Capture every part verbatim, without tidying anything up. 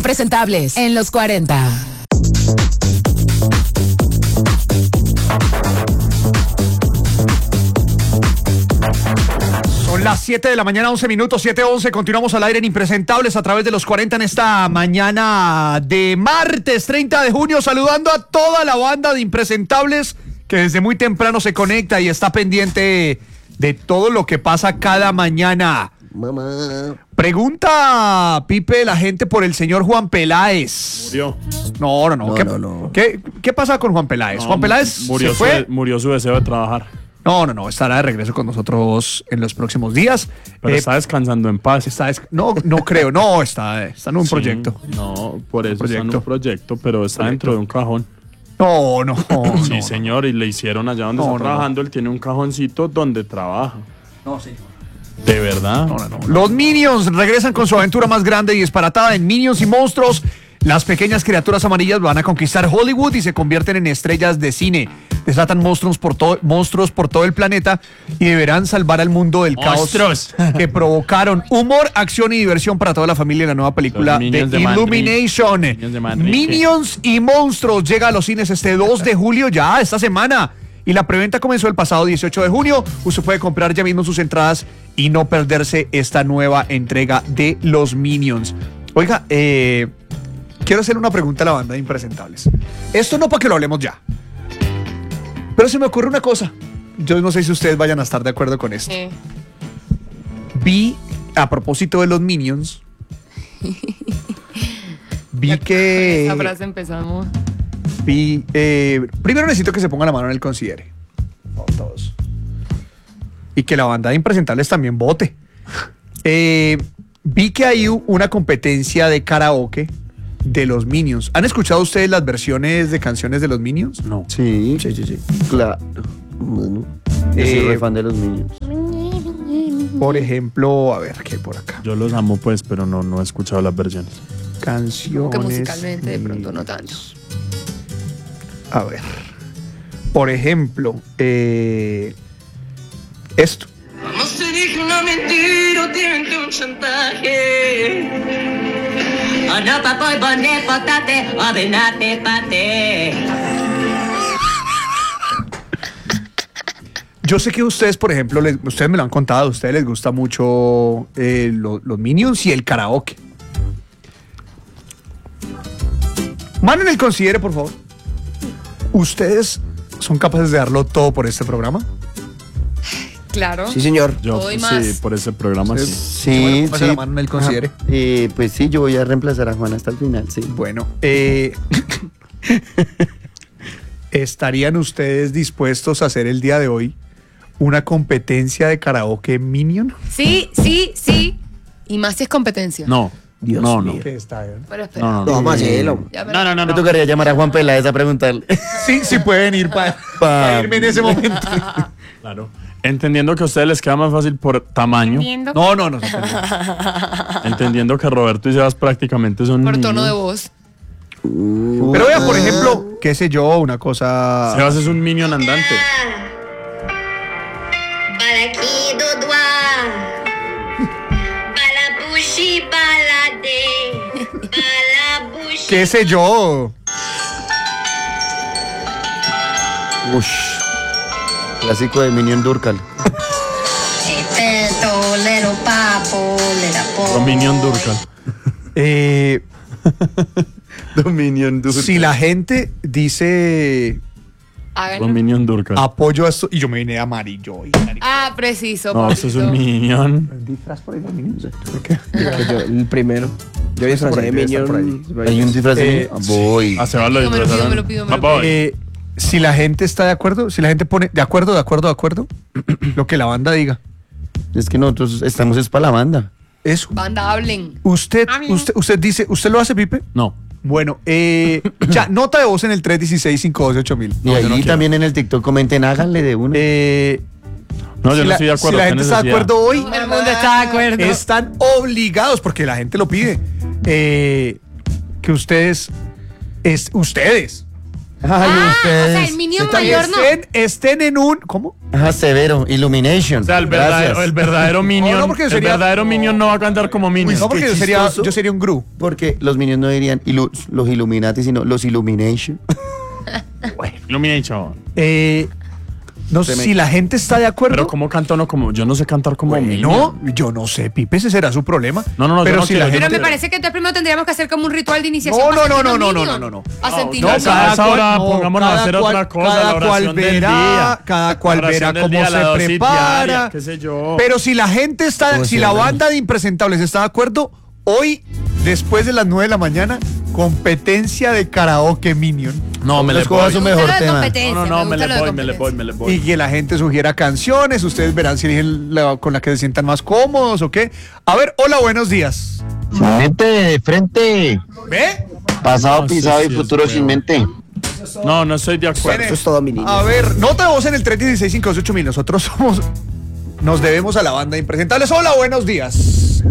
Impresentables en los cuarenta. Son las siete de la mañana, once minutos, siete once. Continuamos al aire en Impresentables a través de los cuarenta en esta mañana de martes treinta de junio, saludando a toda la banda de Impresentables que desde muy temprano se conecta y está pendiente de todo lo que pasa cada mañana. Mamá. Pregunta, Pipe, la gente por el señor Juan Peláez. Murió. No, no, no. No, ¿Qué, no, no. ¿qué, qué pasa con Juan Peláez? No, Juan Peláez murió se fue. Su, murió su deseo de trabajar. No, no, no. Estará de regreso con nosotros en los próximos días. Pero Eh, está descansando en paz. está des- no, no creo. No, está, está en un Sí, proyecto. No, por eso proyecto. está en un proyecto, pero está Proyecto. dentro de un cajón. No, no. Sí, no, señor, y le hicieron allá donde No, está no, no. trabajando, él tiene un cajoncito donde trabaja. No, señor. ¿De verdad? No, no, no. Los Minions regresan con su aventura más grande y disparatada en Minions y Monstruos. Las pequeñas criaturas amarillas van a conquistar Hollywood y se convierten en estrellas de cine. Desatan monstruos por, todo, monstruos por todo el planeta y deberán salvar al mundo del Monstruos. caos que provocaron. Humor, acción y diversión para toda la familia en la nueva película Los de, Minions de Manrique. Illumination. Minions de Manrique. Minions y Monstruos llega a los cines este dos de julio, ya esta semana. Y la preventa comenzó el pasado dieciocho de junio. Usted puede comprar ya mismo sus entradas y no perderse esta nueva entrega de los Minions. Oiga, eh, quiero hacerle una pregunta a la banda de Impresentables. Esto no para que lo hablemos ya. Pero se me ocurre una cosa. Yo no sé si ustedes vayan a estar de acuerdo con esto. Sí. Vi, a propósito de los Minions, vi que... Esa frase empezamos. Vi, eh, primero necesito que se ponga la mano en el considere. Vamos todos. Y que la banda de Impresentables también vote. Eh, vi que hay u- una competencia de karaoke de los Minions. ¿Han escuchado ustedes las versiones de canciones de los Minions? No. Sí, Sí, sí, sí. claro. Bueno, yo soy Eh, re fan de los niños. Por ejemplo, a ver, ¿qué hay por acá? Yo los amo, pues, pero no, no he escuchado las versiones. Canciones. Que musicalmente de pronto no tanto. A ver. Por ejemplo, eh, esto. No se dijo una mentira, o tienen un chantaje. Ana papá y boné patate, avenate pate. Yo sé que ustedes, por ejemplo, les- ustedes me lo han contado, a ustedes les gusta mucho eh, lo- los Minions y el karaoke. Mano en el considere, por favor. ¿Ustedes son capaces de darlo todo por este programa? Claro. Sí, señor. Yo, Todo y sí, más. por ese programa sí. Sí, Bueno, sí. póngase la mano en el considere. Ajá. Eh, pues sí, yo voy a reemplazar a Juan hasta el final, sí. Bueno, eh, ¿estarían ustedes dispuestos a hacer el día de hoy una competencia de karaoke Minion? Sí, sí, sí. Y más si es competencia. No. Dios no, mío. no. ¿Qué está bien? Pero espera. No, no, No, no. vamos a hacerlo. Ya, pero- No, no, no, Me no. tocaría llamar a Juan Peláez a preguntarle. Sí, sí pueden ir para Pa- irme en ese momento. Claro. Entendiendo que a ustedes les queda más fácil por tamaño. Viendo No, no, no. no. Entendiendo que Roberto y Sebas prácticamente son por niños. tono de voz. Pero vea, por ejemplo, qué sé yo, una cosa... Sebas es un minion andante. Balaki dodwa Balabushi balade Balabushi qué sé yo. Ush. Clásico de Minion Durcal. Chipeto, lero papo, lera po Los minion Durcal. Eh, Dominion Durcal. si la gente dice Los Háganlo. minion Durcal. apoyo a esto, y yo me vine de amarillo. Y, Ah, preciso. No, eso es un papito. minion. disfraz por ahí de Minions? El primero. Yo disfrazé por ahí, de debe estar por Minion. Hay un disfraz de Eh, Voy. A Sebas lo No, me lo pido, disfrazaron. me lo pido, me lo Ah, voy. Eh, si la gente está de acuerdo, si la gente pone de acuerdo, de acuerdo, de acuerdo, lo que la banda diga. Es que nosotros estamos es para la banda. Eso. Banda, hablen. Usted, usted, usted dice, ¿usted lo hace, Pipe? No. Bueno, eh, ya, nota de voz en el tres uno seis, cinco dos ocho mil. Y No, yo ahí no quiero. también en el TikTok comenten, háganle de uno. Eh, No, yo si no la, estoy de acuerdo. si la ¿qué gente está de necesidad? acuerdo hoy, El mundo está de acuerdo. están obligados, porque la gente lo pide, eh, que ustedes, es, ustedes Ah, ustedes. o sea, el Minion Usted también mayor no. Estén, estén en un. ¿Cómo? Ajá, severo. Illumination. O sea, el verdadero, Gracias. el verdadero Minion. No, no, porque el sería- verdadero Minion no va a cantar como Minion. No, porque qué yo sería, chistoso. yo sería un Gru. Porque los minions no dirían ilu- los Illuminati, sino los Illumination. Illumination. Eh, no sé si la gente está de acuerdo. Pero ¿cómo canta uno como? Yo no sé cantar como Bueno, Minion. yo no sé, Pipe, ese será su problema. No, no, no, yo pero no si quiero, la yo no gente. Pero me parece que entonces primero tendríamos que hacer como un ritual de iniciación. No, para no, no, sentirnos no, no, Minion. no, no, no. A No, sentirnos no, a esa Minion. hora pongámonos a cada hacer cual- otra cosa, cada la oración cual del verá, día. cada cual La oración verá del día, cómo la se dosis prepara. diaria, qué sé yo. Pero si la gente está, ¿Cómo si se la llama? banda de impresentables está de acuerdo, hoy, después de las nueve de la mañana, competencia de karaoke Minion. No, me le Escoja voy. su Me gusta mejor lo de tema. competencia, No, no, no, me gusta le lo de voy, me le voy, me le voy. Y que la gente sugiera canciones, ustedes verán si eligen la- con la que se sientan más cómodos o qué. A ver, hola, buenos días. Mente de frente, ¿Ve? pasado, No, sí, pisado sí, y es futuro feo. sin mente. No, no estoy de acuerdo. Eso es todo, mi niño. A ver, nota de voz en el tres uno seis cinco ocho mil. Nosotros somos. Nos debemos a la banda de impresentables. Hola, buenos días.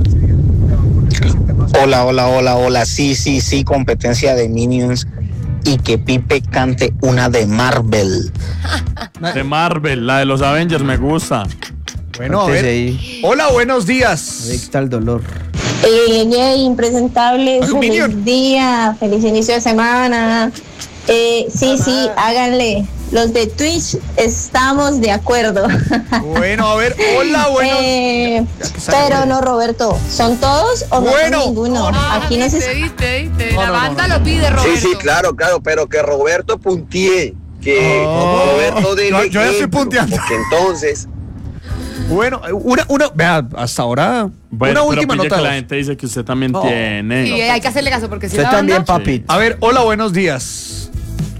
Hola, hola, hola, hola. Sí, sí, sí, competencia de Minions. Y que Pipe cante una de Marvel. De Marvel, la de los Avengers me gusta. Bueno, a Antes de ver. ahí, Hola, buenos días. adicta al dolor. Eh, yay, impresentables, Hay un feliz Minion. día, feliz inicio de semana. Eh, sí, sí, háganle. Los de Twitch estamos de acuerdo. Bueno, a ver. Hola, buenos. Eh, pero no, Roberto, ¿son todos o no Bueno. son ninguno? Ah, Aquí no se... viste, viste, viste. No, La no, no, banda no. lo pide, Roberto. claro, claro, pero que Roberto puntee. Que Oh, Roberto dé yo- yo ya estoy ejemplo, punteando. Porque entonces. Bueno, una, una. Vea, hasta ahora. Bueno, una pero última pille nota. que de la voz. gente dice que usted también No. tiene. Sí, hay que hacerle caso porque si Usted la también, banda... papi. A ver, hola, buenos días.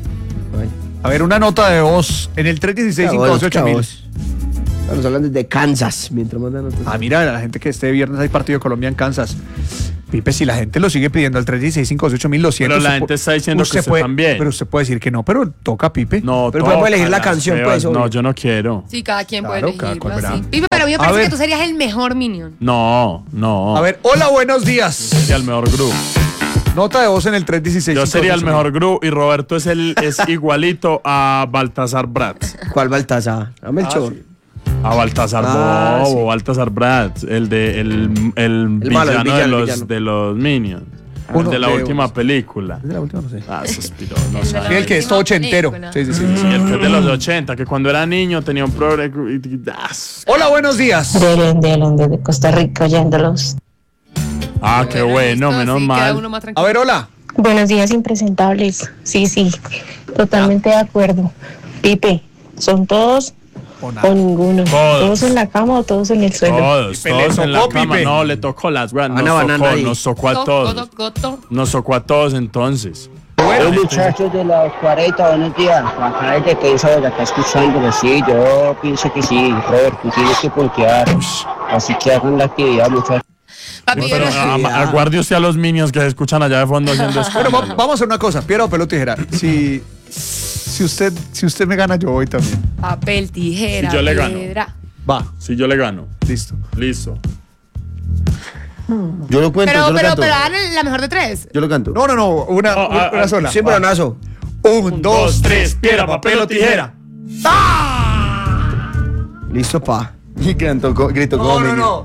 A ver, una nota de voz en el tres uno seis cinco ocho mil. Estamos hablando de Kansas, mientras mandan otros. Ah, mira, la gente que este viernes hay partido de Colombia en Kansas. Pipe, si la gente lo sigue pidiendo al tres uno seis cinco ocho mil, lo siento. Pero la usted gente pu- está diciendo que usted puede, también. Pero usted puede decir que no, pero toca, Pipe. No, Pero podemos elegir la tócala, canción, Sebas. pues, obvio. No, yo no quiero. Sí, cada quien Claro, puede cada elegirlo cual verá. así. Pipe, pero a mí me A parece ver. que tú serías el mejor Minion. No, no. A ver, hola, buenos días. Sería el mejor grupo. Nota de voz en el tres uno seis Yo cinco sería el ocho mil. mejor grupo y Roberto es el es igualito a Baltasar Bratz. ¿Cuál Baltasar? A Melchor. A Baltasar Ah, Bobo, sí. Baltasar Bratz, el de el, el, malo, villano, el de villano, el los villano. de los Minions. Uno el de la de- última película. ¿Es de la última? No sé. Ah, suspiró, no El de sabe. Sí, el que es todo ochentero. película. Sí, sí, sí. Sí, el que es de los ochenta, que cuando era niño tenía un programa. Hola, buenos días. Delen, delen, desde Costa Rica oyéndolos. Ah, qué bueno, listo, menos sí, queda uno mal. más A tranquilo. ver, hola. Buenos días, impresentables. Sí, sí, totalmente de acuerdo. Pipe, ¿son todos O nada. o ninguno? Todos. ¿Todos en la cama o todos en el suelo? Todos, Pipe, le todos en la tocó, cama. Pipe. No, le tocó las weas. Nos Ana banana tocó, ahí. nos tocó a Coto, todos. coto, coto. Nos tocó a todos entonces. Hola muchachos de los cuarenta, buenos días. Acá desde que hizo de acá escuchándolo, sí, yo pienso que sí, Robert, tú tienes que puntear. Así que hagan la actividad, muchachos. Papi, yo Pero no- a- aguarde usted a los minions que se escuchan allá de fondo haciendo esto. Bueno, va- vamos a hacer una cosa. Piedra, papel o tijera. Si, si, usted, si usted me gana, yo voy también. Papel, tijera, Y yo le gano. piedra. Va, Si yo le gano. listo. Listo. Yo lo cuento, Pero, yo lo pero, canto. pero hagan la mejor de tres. Yo lo canto. No, no, no. Una, No, una, ah, una ah, sola. Siempre Va. donazo. Un, dos, tres, piedra, papel o tijera. Listo, pa. Y cantó, co- gritó como No, no, Minion.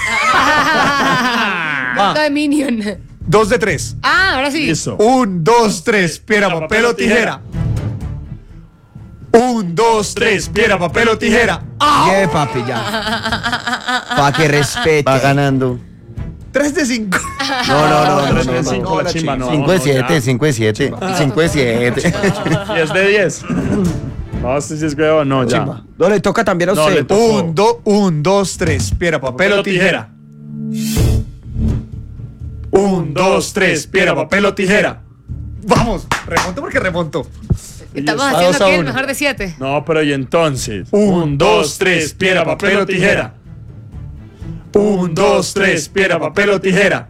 no. Punto de Minion. Dos de tres. Ah, ahora sí. Listo. Un, dos, tres, piedra, papel o tijera. Un, dos, tres, piedra, papel o tijera. Yeah, papi, ya. Pa' que respete. Va ganando. Tres de cinco. No, no, no, no, tres no, de no. cinco, la chimba, no. cinco de no, siete, ya. cinco de siete. cinco de siete. diez de diez. No, si es huevo, no, ya. No, le toca también a No, usted. le to- Un, do, un, dos, tres, piedra, papel o tijera. Un, dos, tres, piedra, papel o tijera. Vamos, remonto porque remonto. Estamos Dos haciendo a aquí el uno. mejor de siete. No, pero y entonces. Un, dos, tres, piedra, papel o tijera. Un, dos, tres, piedra, papel o tijera.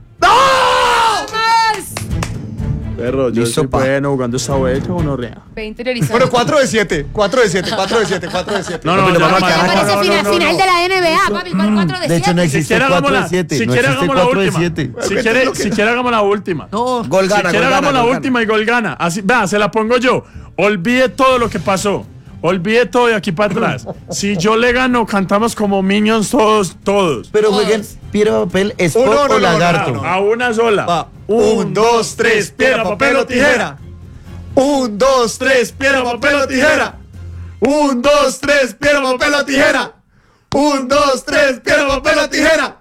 Perro, yo Listo, soy pa. bueno jugando esa vuelta o no rea. Ve interiorizado. Bueno, cuatro de siete, cuatro de siete, cuatro de siete, cuatro de siete. No, no, Papi, no, lo no, vamos a no, quedar no, Parece no, no, final, no, final no. de la N B A, papi. ¿Cuál cuatro de De hecho, siete? no Si existe quiere, cuatro de hagámosla. siete. Si No quiere, existe hagamos la cuatro de última. siete. Si quiere, si quiere, hagamos la última. No, Gol gana, Si quiere, gol gana, hagamos la gol gana. última y gol gana. Así, vea, se la pongo yo. olvide todo lo que pasó. Olvide todo de aquí para atrás. Si yo le gano, cantamos como Minions todos, todos. Pero jueguen piedra, papel, spot Oh, no, no, o no, lagarto. no, no. A una sola. Va. Un, dos, tres, piedra, papel o tijera. Un, dos, tres, piedra, papel o tijera. Un, dos, tres, piedra, papel o tijera. Un, dos, tres, piedra, papel o tijera.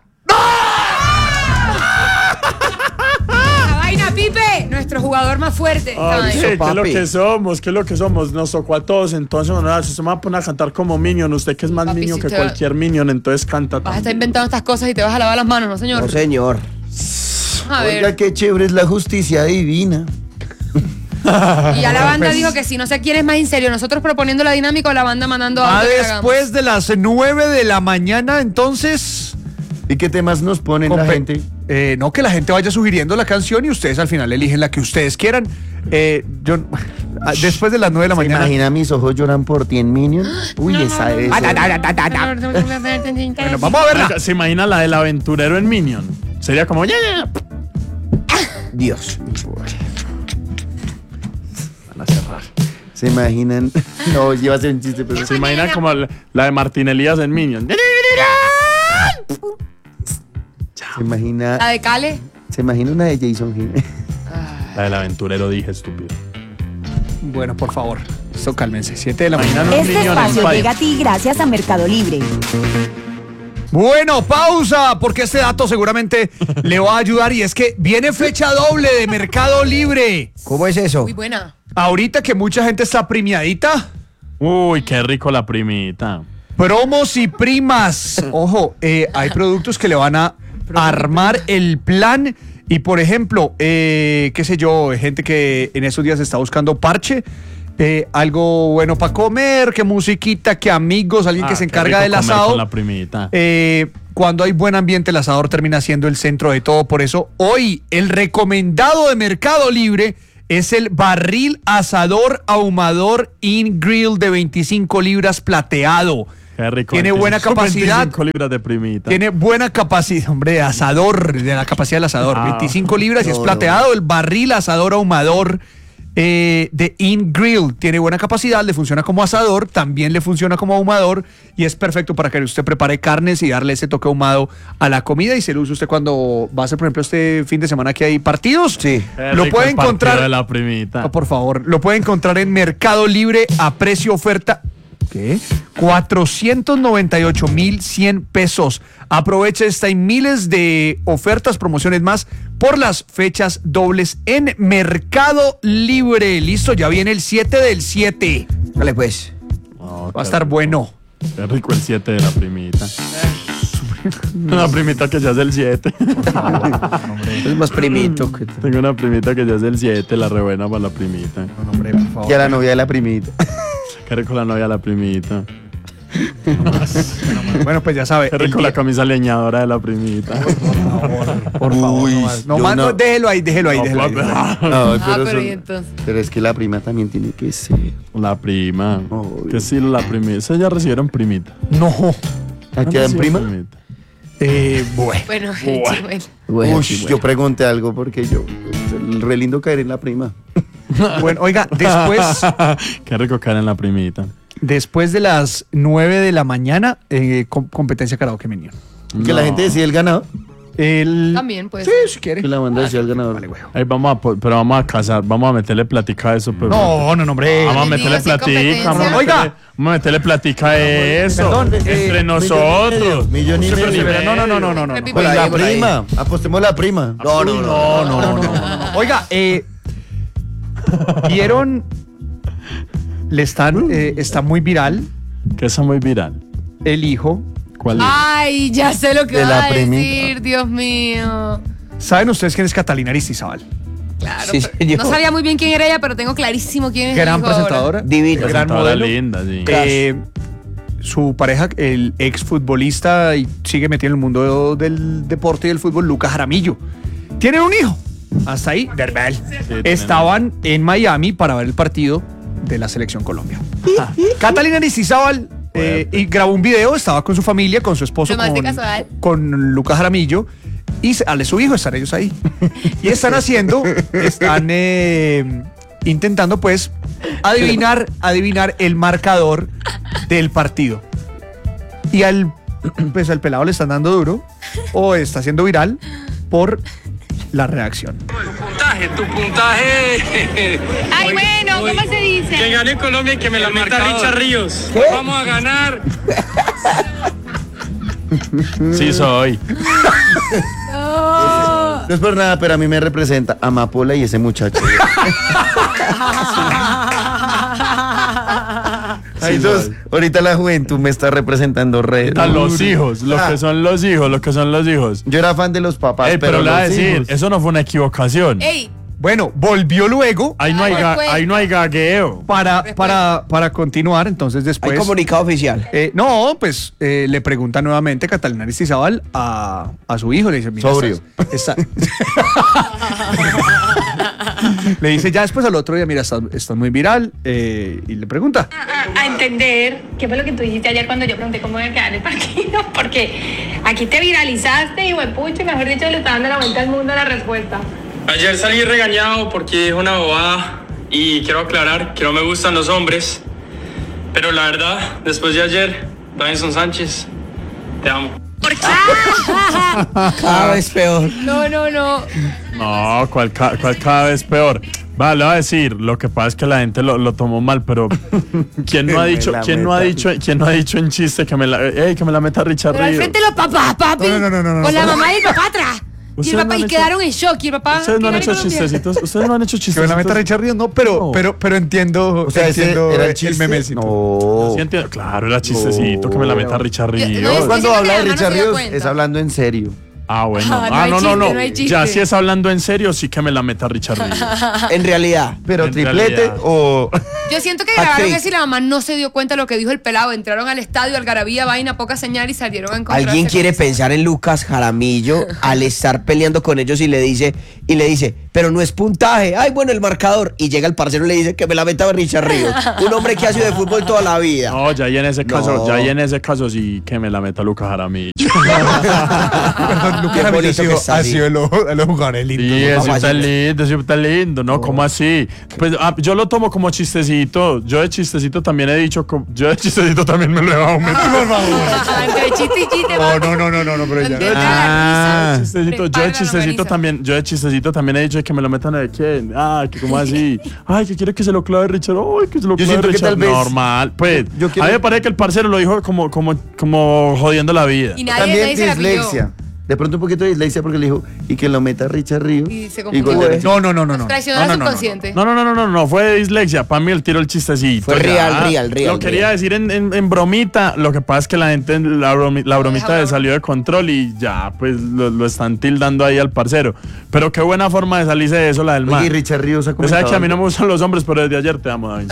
La vaina, Pipe, nuestro jugador más fuerte. Esta Ay, vaina. sí, ¿qué es lo papi. que somos? ¿Qué es lo que somos? Nos tocó a todos, entonces, no, si se me va a poner a cantar como Minion, usted que es más Papi, Minion si que te va- cualquier Minion, entonces canta Vas a estar también. inventando estas cosas y te vas a lavar las manos, ¿no, señor? No, señor. A ver. Oiga, qué chévere es la justicia divina. Y ya la banda Pues- dijo que si no se quiere es más en serio. Nosotros proponiendo la dinámica o la banda mandando Ah, algo que hagamos. después de las nueve de la mañana, entonces. ¿Y qué temas nos ponen la Compe- gente? Eh, no, que la gente vaya sugiriendo la canción y ustedes al final eligen la que ustedes quieran. Eh, yo, ah, después de las nueve de la ¿Se mañana. imagina mis ojos lloran por ti en Minion? Uy, esa es. Ah, da, da, da, da, da, da. Bueno, vamos a verla. Oiga, ¿se imagina la del aventurero en Minion? Sería como, ya, ya, ya. Dios. ¿Se imaginan? No, iba a ser un chiste, pero Se imagina como la, la de Martín Elías en Minion. se imagina, La de Cale. se imagina una de Jason Jiménez. La del aventurero, dije, estúpido. Bueno, por favor. Esto cálmense. siete de la mañana. Imaginan un Este Minion en espacio Spy. llega a ti gracias a Mercado Libre. Bueno, pausa, porque este dato seguramente le va a ayudar y es que viene fecha doble de Mercado Libre. ¿Cómo es eso? Muy buena. Ahorita que mucha gente está premiadita, Uy, qué rico la primita. promos y primas. Ojo, eh, hay productos que le van a armar el plan y por ejemplo, eh, qué sé yo, gente que en esos días está buscando parche. Eh, algo bueno para comer, que musiquita, que amigos, alguien que Ah, se qué encarga rico del comer asado. con la primita. Eh, cuando hay buen ambiente, el asador termina siendo el centro de todo. Por eso, hoy, el recomendado de Mercado Libre es el barril asador ahumador in-grill de veinticinco libras plateado. Qué rico. Tiene buena capacidad. veinticinco libras de primita. Tiene buena capacidad, hombre, asador, de la capacidad del asador. Ah. veinticinco libras y es No, plateado. El barril asador ahumador eh, de in-grill tiene buena capacidad, le funciona como asador, también le funciona como ahumador y es perfecto para que usted prepare carnes y darle ese toque ahumado a la comida y se lo use usted cuando va a hacer, por ejemplo, este fin de semana que hay partidos. Sí. Qué Lo rico puede el partido encontrar. de la primita. Ah, por favor, lo puede encontrar en Mercado Libre a precio oferta. ¿Qué? cuatrocientos noventa y ocho mil cien pesos. Aprovecha esta y miles de ofertas, promociones más por las fechas dobles en Mercado Libre. Listo, ya viene el siete del siete. Dale pues. Oh, Va a qué estar rico. bueno. Qué rico el siete de la primita. Una primita que ya es del siete. Es más primito. que- Tengo una primita que ya es del siete, la rebuena para la primita. No, hombre, por favor. Ya la novia de la primita. Qué rico la novia de la primita. Bueno, pues ya sabe. Qué el rico día- la camisa leñadora de la primita. Por favor, Uy, no más. No yo más, no, no- déjelo ahí, déjelo ahí, No, déjelo ahí. papi. No, Ah, pero, pero son- y entonces. pero es que la prima también tiene que ser. La prima. Obvio. Que sí, la primita. Esa ya recibieron primita. No. ¿A qué dan prima? Primita. Eh, bueno. Bueno, el chimuelo. Bueno, Uy, sí, bueno. yo pregunté algo porque yo. Re lindo caer en la prima. Bueno, oiga, después. Qué rico caer en la primita. Después de las nueve de la mañana, eh, com- competencia karaoke Minion. Que la No. gente decida el ganador. El... También, pues. Sí, si quiere. Que la banda decida el ganador. Vale, güey. Ahí vamos a, po- pero vamos a casar, vamos a meterle platica a eso. Pero No, no, no, hombre. Vamos a Ay, meterle digo, sin platica. Vamos a competencia. meterle- vamos a meterle platica a eso. Perdón, eh, entre millón y nosotros. medio, millón y Usted medio. pero ni No, no, no, no, no, no. Repi- Pues Por la ahí, por ahí. prima. Apostemos la prima. No, no, no. No, no, no, no, no. Oiga, eh, ¿vieron? Le están, eh, está muy viral Que eso es muy viral. el hijo. ¿Cuál es? Ay, ya sé lo que De va la a primita. decir, Dios mío. ¿Saben ustedes quién es Catalina Aristizábal? Claro. Sí, pero- señor. no sabía muy bien quién era ella, pero tengo clarísimo quién es. el Gran hijo ahora. presentadora. Divina. Gran Presentadora modelo. linda, sí. Eh, su pareja, el ex futbolista y sigue metido en el mundo del deporte y del fútbol, Lucas Jaramillo. Tienen un hijo. Hasta ahí, verbal. tienen Estaban en Miami para ver el partido de la Selección Colombia. Catalina Aristizábal eh, y grabó un video, estaba con su familia, con su esposo, Romántica con, casual. con Lucas Jaramillo. Y se- ale su hijo, están ellos ahí. Y están haciendo, están eh, intentando pues adivinar, adivinar el marcador del partido. Y al, pues al pelado le están dando duro o está siendo viral por la reacción. Tu puntaje, tu puntaje. Ay, bueno, ¿cómo se dice? Que gane Colombia y que me la meta Richard Ríos. Vamos a ganar. Sí soy. No. No es por nada, pero a mí me representa Amapola y ese muchacho. Ay, Dios, ahorita la juventud me está representando re. Están los hijos, lo Ah. que son los hijos, lo que son los hijos. Yo era fan de los papás, Ey, pero, pero le voy a los decir, hijos. eso no fue una equivocación. Ey, Bueno, volvió luego Ahí no hay, ga- Después. ahí no hay gagueo. para, para, para continuar, entonces después... Hay comunicado oficial. Eh, no, pues eh, le pregunta nuevamente Catalina Aristizábal a, a su hijo, le dice, mira, Sobrio. estás- está- le dice ya después al otro día, mira, estás, estás muy viral, eh, y le pregunta. a, a entender qué fue lo que tú dijiste ayer cuando yo pregunté cómo iba a quedar el partido, porque aquí te viralizaste y huepucho, y mejor dicho, le está dando la vuelta al mundo a la respuesta. Ayer salí regañado porque dije una bobada y quiero aclarar que no me gustan los hombres. Pero la verdad, después de ayer, Davinson Sánchez, te amo. Cada vez peor. no, no, no. No, cual, ca- cual cada vez peor. Vale, le voy a decir, lo que pasa es que la gente lo, lo tomó mal, pero ¿quién no ha Que me dicho, la quién no ha meta. dicho, quién no ha dicho en chiste que me la, ey, que me la meta Richard Pero al Ríos? frente de los papás, papi. No, no, no, no, no, Con no. la mamá y el papá atrás. Y, el Ustedes papá, no han y hecho- quedaron en shock. Y el papá. Ustedes no han ¿qué hecho gana Colombia? chistecitos, ustedes no han hecho Que chistecitos. me la meta Richard Ríos, no, pero, No. pero, pero entiendo, O sea, ese entiendo era el el, chiste. memecito. No. Sí entiendo. Claro, era chistecito que me la meta Richard Yo- no, Ríos. es- Cuando Diciendo habla que de la mamá no Richard se dio Ríos, cuenta. es hablando en serio. Ah, bueno. Ah, no Ah, hay no, no, chiste, no. no hay chiste. Ya si es hablando en serio, sí que me la meta Richard Ríos. En realidad. Pero En triplete realidad. o. Yo siento que grabaron Hat-trick. eso y la mamá no se dio cuenta de lo que dijo el pelado. Entraron al estadio, algarabía, vaina, poca señal y salieron a encontrarse. Alguien con quiere eso. pensar en Lucas Jaramillo al estar peleando con ellos y le dice, y le dice, pero no es puntaje, ay bueno el marcador. Y llega el parcero y le dice que me la meta Richard Ríos. Un hombre que ha sido de fútbol toda la vida. No, ya ahí en ese caso, No. ya ahí en ese caso sí que me la meta Lucas Jaramillo. Perdón, Lucas Qué Jaramillo ha bonito sido, que está ha así. sido los, los jugadores lindos. Sí, ¿no? eso papá, está sí. lindo, eso está lindo, ¿no? ¿Cómo así? Pues ah, yo lo tomo como chistecito. Yo de chistecito también he dicho, co- yo de chistecito también me lo he aumentado. Por favor. Entre chiste y chiste. No, va. no, no, no, no, no, pero ya. Donde Ah. da la risa. Chistecito, yo de Prepara la chistecito longaniza. también, yo de chistecito también he dicho que me lo metan de quién. Ah, que como así. Ay, que quiere que se lo clave Richard. Ay, que se lo Yo clave siento que Richard. tal vez- Normal. Pues, yo quiero- a mí me parece que el parcero lo dijo como, como, como jodiendo la vida. Y nadie, También nadie se la dislexia. pilló. De pronto un poquito de dislexia porque le dijo, y que lo meta Richard Ríos. Y se gol confundió. de- No, no, no, no, no. Traicionó No, al no, no, no, no. subconsciente. No, no, no, no, no, no, fue de dislexia. Para mí el tiro el chistecito. Fue ya. real, real, real, Lo quería real. decir en, en- en bromita. Lo que pasa es que la gente, la, bromi- la bromita deja le broma. salió de control y ya, pues lo, lo están tildando ahí al parcero. Pero qué buena forma de salirse de eso la del Oye, man. y Richard Ríos ha O sea comentado. que a mí no me gustan los hombres, pero desde ayer te amo, David.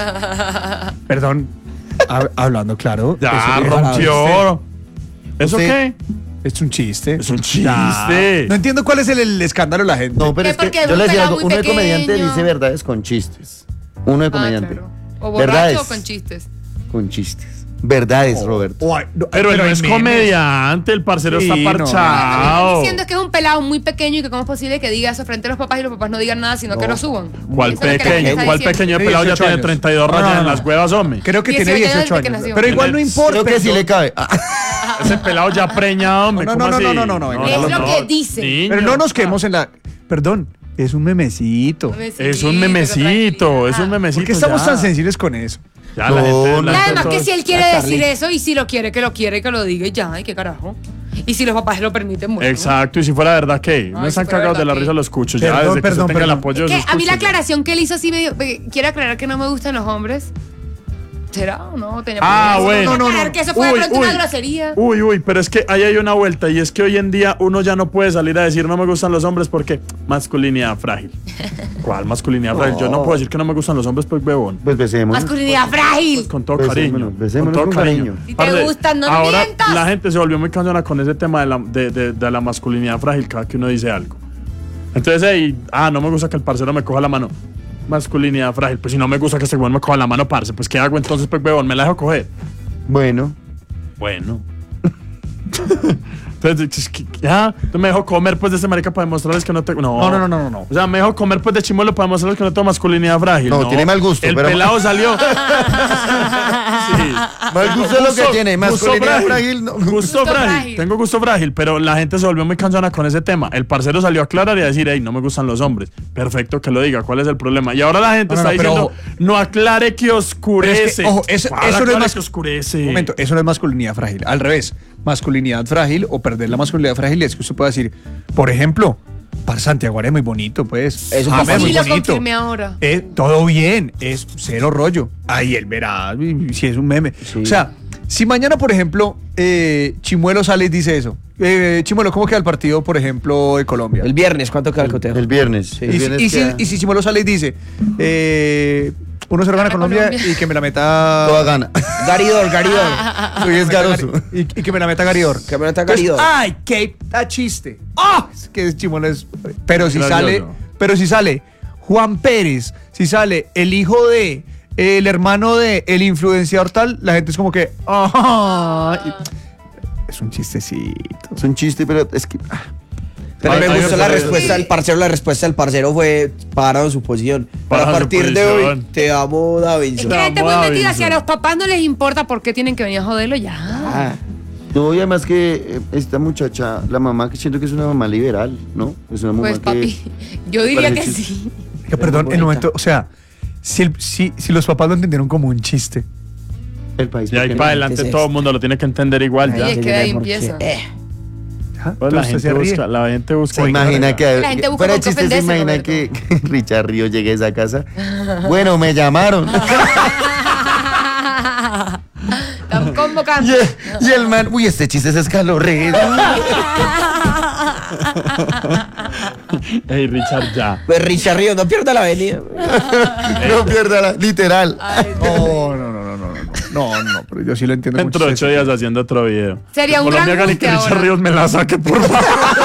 Perdón. Hab- hablando claro. Ya, eso- rompió. ¿Eso Usted- qué? Es un chiste. Es un chiste. Ya. No entiendo cuál es el, el escándalo de la gente. No, pero ¿Qué? es que Porque yo es le un decía pelado algo. muy Uno de comediante pequeño. dice verdades con chistes. Uno de Ah, comediante. claro. O borracho Verdades o con chistes. con chistes. Verdades, Roberto. Oh, ay, no, Pero él no en es memes. comediante, el parcero Sí, está no. Lo que parchado. estoy diciendo es que es un pelado muy pequeño y que cómo es posible que diga eso frente a los papás y los papás no digan nada, sino que lo suban. ¿Cuál Eso es lo que la gente pequeño? está ¿Cuál diciendo. pequeño de Tiene pelado ya dieciocho tiene años. treinta y dos No, rayas no, no, en no. las huevas, hombre? Creo que tiene dieciocho dieciocho desde que años. nació. Pero igual no importa. Creo que sí le cabe. Ah, Ese pelado ya preñado, hombre. No, no, ¿cómo no, así? no, no, no, no, venga. Es lo que dice. Niño. Pero no nos quedemos en la. Perdón, es un memecito. Es un memecito, es un memecito. ¿Por qué estamos ya. tan sensibles con eso? Ya, No, la gente, no. la Y gente además todo- que si él quiere Ah, decir Carly. eso y si lo quiere, que lo quiere, que lo diga y ya, ay, qué carajo. Y si los papás lo permiten, bueno. Exacto, y si fuera verdad, ¿qué? No Ay, están si fuera cagados de la verdad, risa ¿qué? los cuchos. Ya Perdón, desde que perdón, se tenga el perdón. apoyo Que de sus a mí la cuchos, ya. aclaración que él hizo así medio. eh, Quiere aclarar que no me gustan los hombres. ¿Será o no? Tenía Ah, por qué bueno. aclarar No, no, no. que eso fue de Uy, pronto uy. una grosería. Uy, uy, pero es que ahí hay una vuelta y es que hoy en día uno ya no puede salir a decir no me gustan los hombres porque masculinidad frágil. ¿Cuál masculinidad frágil? Yo no puedo decir que no me gustan los hombres pues bebón. Pues besémonos. Masculinidad frágil. Con todo Besémonos, cariño. besémonos todo con cariño. Si te Parce, gustan, no ahora mientas. la gente se volvió muy cansona con ese tema de la, de, de- de la masculinidad frágil cada que uno dice algo. Entonces, hey, ah, no me gusta que el parcero me coja la mano. Masculinidad frágil. Pues si no me gusta que este weón me coja la mano, parce, pues ¿qué hago entonces, pues bebón? ¿Me la dejo coger? Bueno. Bueno. Entonces, es que, ya, me dejó comer pues de ese marica para demostrarles que no tengo. No, No, no, no, no, no. O sea, me dejó comer pues de chimuelo para demostrarles que no tengo masculinidad frágil. No, tiene mal gusto, El pero- pelado salió. Sí. Mal gusto es lo que tiene, masculinidad frágil, no. Gusto, Gusto frágil. frágil. Tengo gusto frágil, pero la gente se volvió muy cansona con ese tema. El parcero salió a aclarar y a decir, hey, no me gustan los hombres. Perfecto, que lo diga. ¿Cuál es el problema? Y ahora la gente No, no, está no, pero diciendo, no aclare que oscurece. Pero es que, ojo, eso- ¿Cuál eso no es aclare mas- que oscurece. Un momento, eso no es masculinidad frágil. Al revés, masculinidad frágil o perder la masculinidad frágil es que usted puede decir, por ejemplo, para Santiago es muy bonito, pues. Es un Ah, papá. es muy Sí, lo bonito. confirmé ahora. Eh, todo bien, es cero rollo. Ahí él verá y- si es un meme. O sea, si mañana, por ejemplo, eh, Chimuelo sale y dice eso. Eh, Chimuelo, ¿cómo queda el partido, por ejemplo, de Colombia? El viernes, ¿cuánto queda el cotejo? El viernes. El y, si, viernes y si- queda y si Chimuelo sale y dice, eh, uno se lo gana a Gana Colombia, Colombia. y que me la meta. toda gana. Garidor, Garidor. Soy esgaroso. Y, y que me la meta Garidor. Que me la meta Entonces, Garidor. Ay, qué da chiste. ¡Ah! Es que Chimuelo es. Pero si Gracioso. sale. Pero si sale Juan Pérez, si sale el hijo de. El hermano de el influenciador tal, la gente es como que. ¡Ah! Y- es un chistecito. Es un chiste, pero es que. ah, Pero Ay, me ay, gustó ay, la ay, respuesta del parcero. La respuesta del parcero fue parado en su posición. Para Parado a en su partir de hoy, posición. te amo, Es Davinson. que la gente muy Vamos, metida, Davinson. si a los papás no les importa por qué tienen que venir a joderlo, ya. Ah, No, y además que eh, esta muchacha, la mamá, que siento que es una mamá liberal, ¿no? Es una mamá Pues que. papi, yo diría que parece chiste. sí. Oiga, perdón, en el momento, o sea, si, el- si, si los papás lo entendieron como un chiste. El país. Y ahí ¿por qué para no? adelante es todo el esto? mundo lo tiene que entender igual ya. Ahí es que de ahí porque, empieza. eh, ¿Ah? Pues la, Entonces gente se ríe. busca, la gente busca. Se imagina que. La gente busca fuera con qué chiste, se ofenderse, imagina Roberto. que, que Richard Ríos llegue a esa casa. Bueno, me llamaron. Están convocando. y, el, y el man, uy, este chiste se escaló re. Ey, Richard, ya. Pues Richard Ríos, no pierda la avenida. No pierda la. Literal. No, no, no, no, no, no, no, no, pero yo sí lo entiendo. Dentro de ocho días haciendo otro video. Sería Que un Colombia gran gane y que guste Richard ahora. Ríos me la saque, por favor.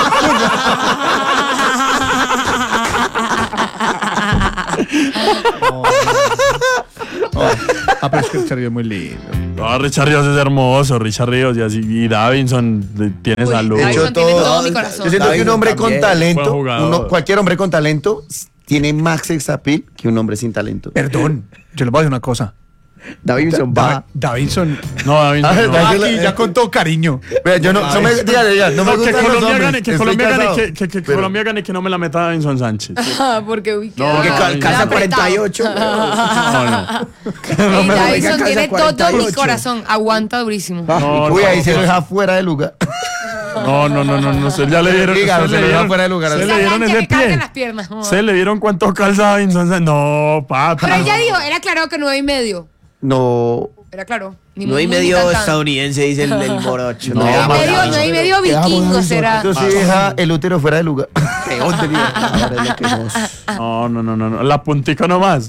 Ah, pero es que el Charlie es muy lindo. No, Richard Ríos es hermoso, Richard Ríos y así. Y Davinson de- tiene Uy, salud. Davinson Hecho tiene todo- todo mi corazón. Yo siento que un Davinson hombre también. con talento, Buen jugador. uno- cualquier hombre con talento, tiene más sex appeal que un hombre sin talento. Perdón, yo les voy a decir una cosa. Davinson Da- va. Davinson. No, Davinson. Ah, no. Davinson- Aquí, ya con todo cariño. Vea, yo no, no me, diga, diga, no me No, que gustan los Colombia hombres. gane, que Estoy Colombia gane, casado. que, que- que Pero- Colombia gane y que no me la meta Davinson Sánchez. Porque uy, No, Porque no, cal- no, calza no. cuarenta y ocho. No, no. Ey, me Davinson diga tiene calza todo mi cuarenta y ocho. corazón. Aguanta durísimo. No, Uy, no, ahí se no. lo deja fuera de lugar. No, no, no, no, no, se- ya le dieron, Diga, se se le lo deja dieron, fuera de lugar. se Esa le dieron lancha ese que calza en pie. las piernas. joder. Se le dieron cuánto calza Davinson Sánchez. No, papi. Pero él ya dijo, era claro que nueve y medio. No. Era claro. Ni No hay muy, muy medio cantante. estadounidense, dice el, el morocho. No, Nueve y más- medio, nueve y medio vikingo será. Eso sí deja el útero fuera de lugar. Peor te digo. Ahora es lo que somos. No, no, no, no, no. La puntica nomás.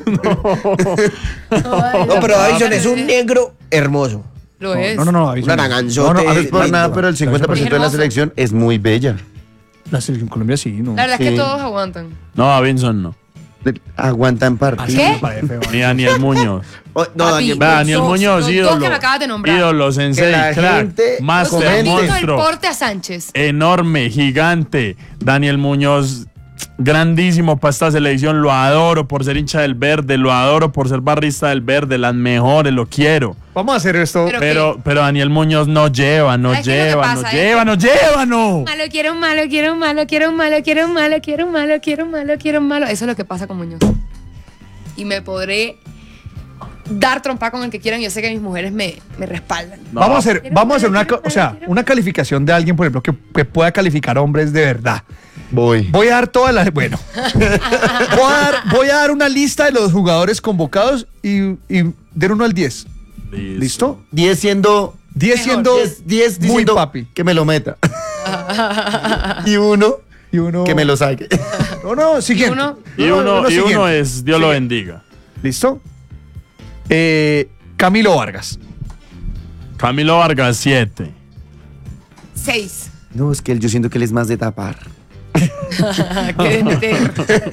No, pero Davinson es un negro hermoso. Lo es. No, no, no, Un Davinson. naranjanzote. No, no es por lindo. nada, pero el cincuenta por ciento de la Hermoso. selección es muy bella. La selección Colombia sí, ¿no? La verdad es Sí. que todos aguantan. No, Davinson no. Aguantan partido. ¿Qué? Me parece feo. Ni Daniel Muñoz. Oh, no, Papi, Daniel. Ve, Daniel Dos, Muñoz, los dos ídolo. que me acabas de nombrar. Ídolo, sensei, la crack, gente master, comente. Quito el monstruo. porte a Sánchez. Enorme, gigante. Daniel Muñoz, grandísimo para esta selección. Lo adoro por ser hincha del Verde, lo adoro por ser barrista del Verde, las mejores, lo quiero. Vamos a hacer esto. Pero- Pero, pero Daniel Muñoz no lleva, no ¿Sabes qué es lo que lleva, pasa? no Es lleva, que- no lleva, no. Malo, quiero un malo, quiero un malo, quiero un malo, quiero un malo, quiero un malo, quiero un malo, quiero un malo. Eso es lo que pasa con Muñoz. Y me podré dar trompa con el que quieran. Yo sé que mis mujeres me, me respaldan. No. Vamos a hacer, Quiero vamos a hacer malo, una, quiero co- o sea, malo, quiero una calificación de alguien, por ejemplo, que, que pueda calificar hombres de verdad. Voy. Voy a dar todas las, bueno, voy a dar, voy a dar una lista de los jugadores convocados y, y del uno al diez. ¿Listo? diez siendo. diez Mejor. siendo diez muy diciendo papi. que me lo meta. y uno Y uno que me lo saque. No, no, siguiente. uno- Y No, no, uno, no, y uno siguiente. es Dios lo Siguiente. bendiga. ¿Listo? Eh, Camilo Vargas. Camilo Vargas, siete. Seis. No, es que él, yo siento que él es más de tapar. Que de meter.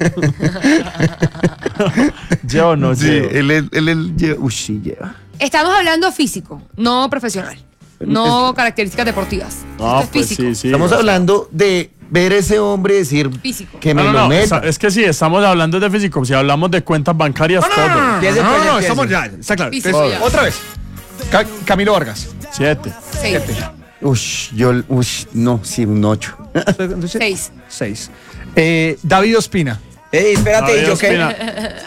Yo no Sí, llevo. él, él, él, él lleva- uy, sí, lleva. Estamos hablando físico, no profesional. no características deportivas. No, Esto es pues físico. sí, sí. Estamos hablando de ver ese hombre decir Físico. que me No, no, lo no, meta. es, es que sí, estamos hablando de físico. Si hablamos de cuentas bancarias, No, no, todo. no, no, no, Empiece, no, empiece, no, empiece. estamos ya, está claro. Físico Entonces, ya. otra vez. Ca- Camilo Vargas. Siete. Seis. Ush, yo, ush, no, sí, un ocho. Seis. Seis. Eh, David Ospina. Ey, espérate, David ¿y yo qué? Ospina.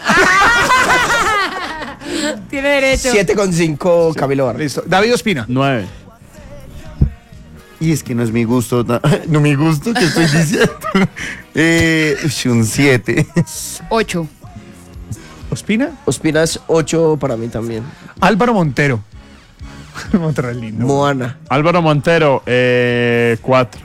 Tiene derecho. siete con cinco, Camilo Vargas. Listo. David Ospina. Nueve. Y es que no es mi gusto, no, no mi gusto que estoy diciendo. eh, ush, un siete. Ocho. Ospina. Ospina es ocho para mí también. Álvaro Montero. Montero es lindo. Moana. Álvaro Montero, eh, cuatro.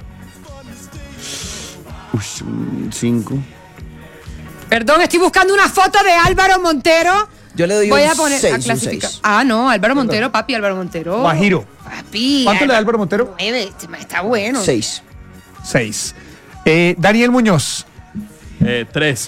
Ush, un cinco. Perdón, estoy buscando una foto de Álvaro Montero. Yo le doy Voy un a poner seis, a un clasificar. seis. Ah, no, Álvaro Montero, papi, Álvaro Montero. Guajiro. Papi. ¿Cuánto le da Álvaro Montero? Nueve, este man está bueno. Seis. Seis. Eh, Daniel Muñoz. Eh, tres.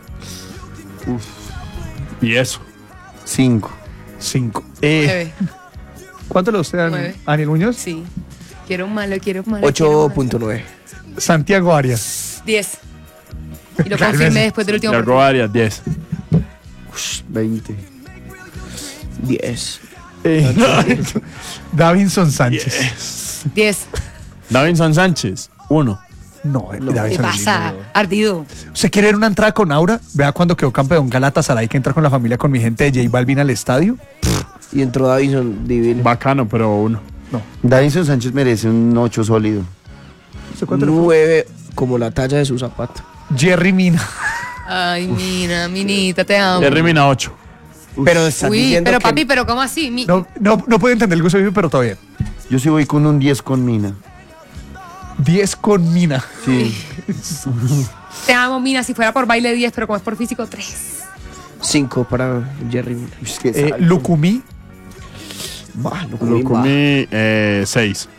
Y eso. Cinco. Cinco. Eh, Nueve. ¿Cuánto le usted a Nueve. Daniel Muñoz? Sí. Quiero un malo, quiero un malo. ocho punto nueve. Santiago Arias. Diez. Y lo confirmé después del último Thiago Arias, diez. Ush, veinte. diez. Eh, Davinson Sánchez. Diez. Davinson Sánchez, uno. No, eh, ¿Qué Davinson es pasa? lindo. Ardido. ¿Usted quiere ver una entrada con Aura? Vea cuando quedó campeón Galatasaray, que entra con la familia, con mi gente de J Balvin al estadio. Y entró Davinson divino. Bacano, pero uno. Davinson Sánchez merece un ocho sólido. ¿Usted cuánto le puso? nueve como la talla de su zapato. Jerry Mina. Ay, Mina, Minita, te amo. Jerry Mina, ocho. Pero estás Uy, diciendo pero que papi, pero ¿cómo así? Mi- No, no, no puedo entender el gusto de mí, pero todo bien. Yo sí voy con un diez con Mina. diez con Mina. Sí. Te amo, Mina. Si fuera por baile, diez, pero como es por físico, tres. cinco para Jerry. Es que Eh, sabe. Lucumí. Bah, lo comí, Lo bah. comí, eh, seis.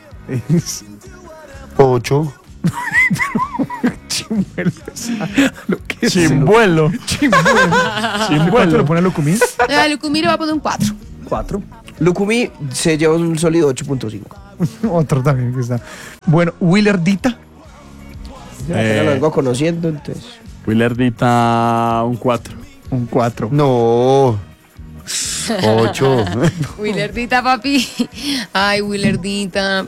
Ocho. Chimuelo. Lo que es. Chimbuelo. Chimuelo. ¿Cuánto le pone a Lucumí? A Lucumí le va a poner un cuatro. Cuatro. Lucumí se lleva un sólido ocho punto cinco. Otro también que está. Bueno, Willer Dita. Ya Eh. lo vengo conociendo, entonces. Willardita, un cuatro. Un cuatro. No. Ocho. Willerdita, papi. Ay, Willerdita.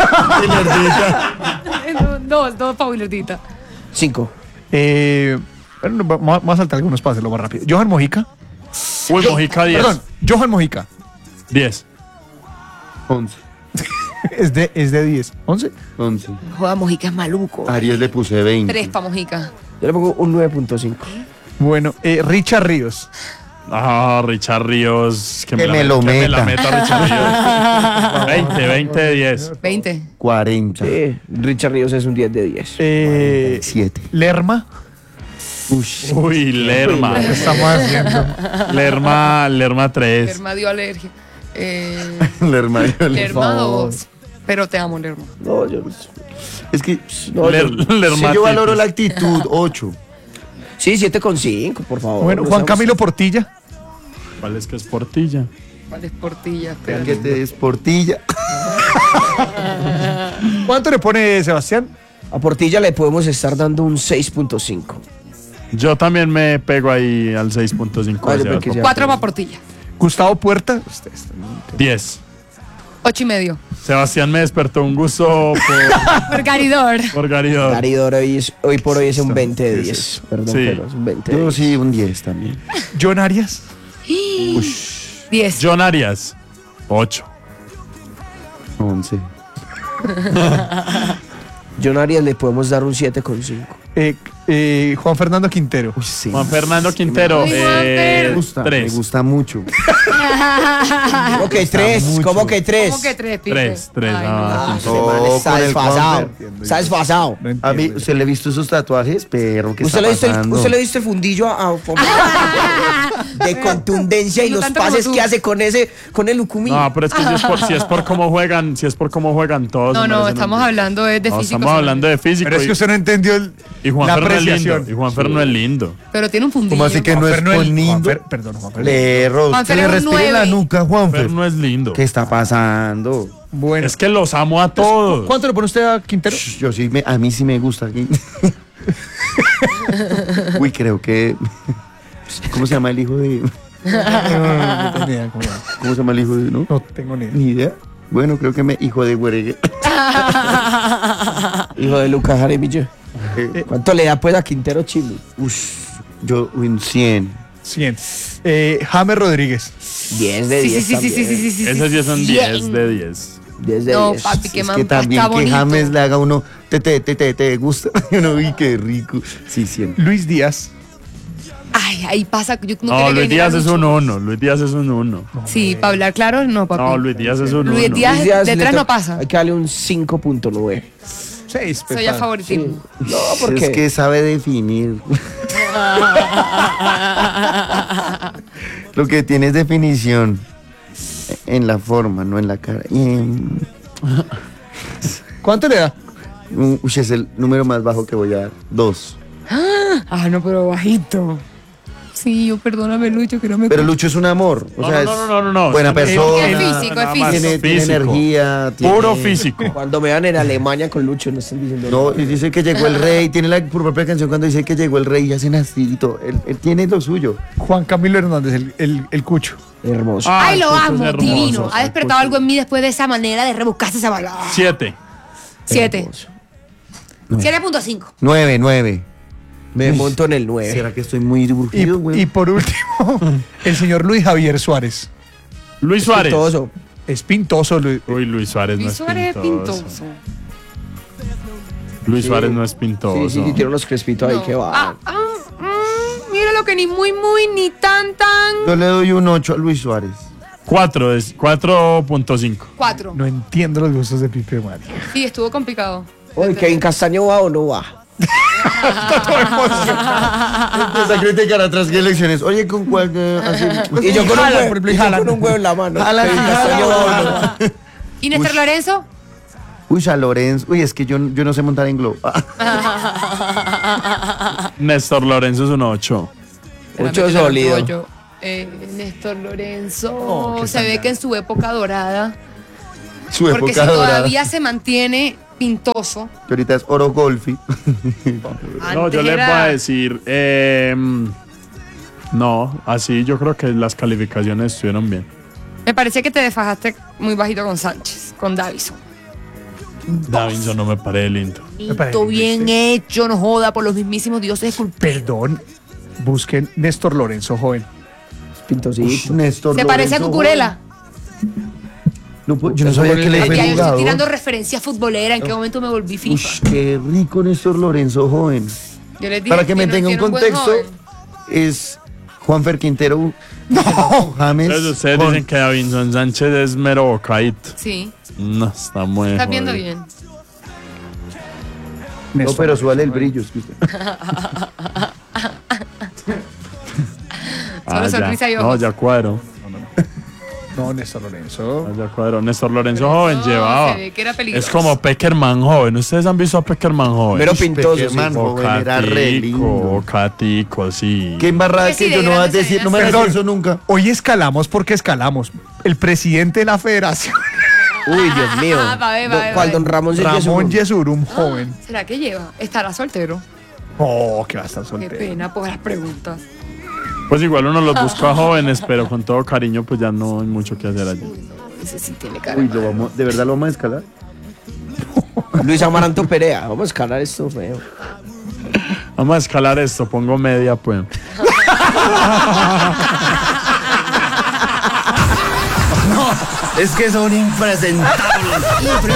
Dos, dos para Willerdita. cinco. Eh, bueno, va- vamos a saltar algunos para hacerlo más rápido. Johan Mojica. Uy, Mojica, diez. Perdón, Johan Mojica. diez. Once. Es de, es de diez. ¿once? Once. Joda, Mojica es maluco. Ariel le puse veinte. Tres para Mojica. Yo le pongo un nueve punto cinco. Bueno, eh, Richard Ríos. Ah, Richard Ríos. Que, Que la me met- lo que me la meta. meta Richard Ríos. veinte, veinte de diez. Veinte. Cuarenta. Sí, Richard Ríos es un diez de diez. Eh, Siete. Lerma. Ush. Uy, Lerma. ¿Qué estamos haciendo? Lerma, Lerma tres. Lerma dio alergia. Eh, Lerma. Lerma dos. Pero te amo, Lerma. No, yo. Es que No, Ler- yo- si Lermatitis. yo valoro la actitud, ocho. Sí, siete con cinco, por favor. Bueno, No Juan seamos- Camilo Portilla. ¿Cuál es que es Portilla? ¿Cuál es Portilla? Espera. Que te des portilla. ¿Cuánto le pone Sebastián? A Portilla le podemos estar dando un seis punto cinco. Yo también me pego ahí al seis punto cinco. Vale, porque ya- Cuatro para Portilla. Gustavo Puerta. Usted está- diez. Ocho y medio. Sebastián me despertó un gusto por, Por Garidor. por Garidor. Garidor hoy, es- hoy por hoy es un veinte de ¿Qué es diez. Perdón, Sí. pero es un veinte de Yo diez. sí, un diez también. John Arias. Diez. John Arias, ocho. Once. John Arias le podemos dar un siete con cinco. Eh, eh, Juan Fernando Quintero. Uy, sí. Juan Fernando Quintero, Ay, eh, Me gusta, me tres. gusta mucho. ¿Cómo que tres? mucho. ¿Cómo que tres? ¿Cómo que tres, Pipe? Tres, tres, Ay, no. Ah, No, ese man está con el desfasado. Juanfer. Está desfasado. No A mí, entiendo. ¿usted le ha visto esos tatuajes? Pero, ¿qué ¿Usted está le, diste el, pasando? ¿Usted le diste el fundillo a, a- de contundencia y No los tanto como pases tú. que hace con ese, con el Lucumí? No, pero es que si es por, si es por cómo juegan, si es por cómo juegan todos. No, se no, merecen estamos un- hablando de, de No, físico. estamos hablando de físico. Pero es y- que usted no entendió el, Y Juan la Fer no es lindo. apreciación. Y Juan Fer no es lindo. Pero tiene un fundillo. ¿Cómo así que no es Juanfer no es- bonito? Juanfer- perdón, Juanfer. Le, Ros, Juanfer que le es un respire la nueve. nuca, Fer Juanfer. no es lindo. ¿Qué está pasando? Bueno. Es que los amo a todos. ¿Cuánto le pone usted a Quintero? Yo sí, me, a mí sí me gusta. Uy, creo que... ¿Cómo se llama el hijo de...? No, no, no tengo ni idea cómo va. ¿Cómo se llama el hijo de...? No, No tengo ni idea. ni idea. Bueno, creo que me... Hijo de Güeregue. Hijo de Lucas Jaramillo. Eh, ¿Cuánto le da pues a Quintero Chile? Ush, yo un cien. cien. Eh, James Rodríguez. diez de Sí, diez. sí, sí, sí, sí, sí, sí, sí, Esas sí, sí son sí. diez de diez. diez de No, diez. papi, que Es man, que también está que bonito. James le haga uno... Te, te, te, te, te gusta. Yo no vi qué rico. Sí, cien. Luis Díaz. Ay, ahí pasa. Yo no, No, quería que Luis viniera Díaz es Lucho. un uno. Luis Díaz es un uno. Sí, para hablar claro, no, papi. No, Luis Díaz es un Luis uno. Díaz- Luis Díaz de le tres to- no pasa. Hay que darle un cinco punto nueve. seis. Soy a favoritismo. No, ¿por Es qué? que sabe definir. Lo que tiene es definición en la forma, no en la cara. Y, em, ¿Cuánto le da? Uy, es el número más bajo que voy a dar. Dos. Ah, no, pero bajito. Sí, yo perdóname, Lucho, que no me... Pero Lucho es un amor. O No, sea, no, no, no, no, no. es buena Es- persona. es físico, es Nada más. físico. Tiene, tiene Físico. energía. Tiene... Puro físico. Cuando me dan en Alemania con Lucho, no están diciendo No, nada. y dice que llegó el rey. Tiene la propia canción cuando dice que llegó el rey y hacen así y todo. Él, él tiene lo suyo. Juan Camilo Hernández, el, el, el Cucho. Hermoso. Ay, lo Cucho es amo, hermoso, divino. Ha el despertado Cucho. algo en mí después de esa manera de rebuscarse esa balada. Siete. Siete. siete punto cinco. Nueve, nueve. Me monto en el nueve. ¿Será que estoy muy Y, urgido, güey? y por último, el señor Luis Javier Suárez. Luis Suárez. Pintoso. Es pintoso. Luis. Uy, Luis Suárez no Luis es Suárez es pintoso. pintoso. Luis Suárez no es pintoso. Sí, sí, sí, tiene unos crespitos ahí No. que va. Ah, ah, mm, mira lo que ni muy, muy, ni tan, tan. Yo le doy un ocho a Luis Suárez. Cuatro, es cuatro punto cinco. Cuatro. No entiendo los gustos de Pipe Mario. Sí, estuvo complicado. Oye, ¿Kevin Castaño va o no va? Empieza a criticar atrás que elecciones. Oye, ¿con cuál? eh, así? Y yo con un Jala, huevo, por ejemplo, y yo jala. con un huevo en la mano. Jala, Kevin jala, Castaño va o no jala. va. ¿Y Néstor Lorenzo? Uy, San Lorenzo. Uy, es que yo, yo no sé montar en globo. Néstor Lorenzo es un ocho. Ocho Espérame, sólido. yo- yo- eh, Néstor Lorenzo. Oh, qué se ve sangre. que en su época dorada. Su Porque si época dorada. todavía se mantiene pintoso. Que ahorita es oro golfi. No, yo antes le voy era- a decir. eh, no, así yo creo que las calificaciones estuvieron bien. Me parecía que te desfajaste muy bajito con Sánchez, con Davison. Davinson no me parece lindo. parece Lindo, bien hecho, no joda, por los mismísimos dioses esculpidos. Perdón. Busquen Néstor Lorenzo, joven. Pintosito. Néstor Se parece a Lorenzo, Cucurella. No, pues, yo no sabía que le Ay, fue ya yo estoy jugador. tirando referencia futbolera. ¿En qué momento me volví FIFA? Ush, qué rico Néstor Lorenzo, joven. Yo les dije, Para que me tiene- tenga un tiene buen contexto, joven. es Juanfer Quintero. No, James. Entonces ustedes Juan- dicen que Davinson Sánchez es mero bocadito. Sí, No, está muy. estás viendo jodido. bien. No, Néstor. pero súbale el brillo. es que usted- Solo Ah, sonrisa y ya. No, ojos. ya cuadro. No, Néstor Lorenzo. Ah, ya cuadro. Néstor Lorenzo joven No, llevaba. se ve que era peligroso. Es como Peckerman joven. Ustedes han visto a Peckerman joven. Pero pintoso, sí. Peckerman, joven, era re Bocatico, lindo. bocatico, sí. Qué embarrada Pues sí, que de yo no voy a grande se decir, ve no me así. voy a decir Perdón. eso nunca. Hoy escalamos porque escalamos. El presidente de la federación, Uy, Dios mío. Ah, va a ver, va a Don- ver, ¿Cuál, va a don ver. Ramón Silva Ramón Yesurum? Yesurum, joven. ¿Será que lleva? ¿Estará soltero? Oh, que va a estar Qué soltero. pena por las preguntas. Pues igual uno los busca a jóvenes, pero con todo cariño, pues ya no hay mucho que hacer allí. Ese sí tiene cara. Uy, lo vamos, ¿de verdad lo vamos a escalar? Luis Amaranto Perea. Vamos a escalar esto feo. Vamos a escalar esto, pongo media, pues. Es que son impresentables.